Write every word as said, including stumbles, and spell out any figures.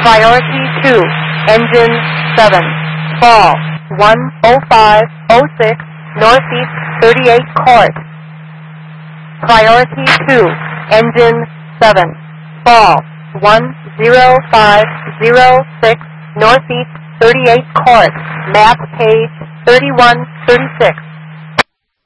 Priority two, engine seven, fall one oh five oh six, northeast thirty-eight court. Priority two, engine seven, fall one oh five oh six, northeast thirty-eight court, map page thirty-one thirty-six.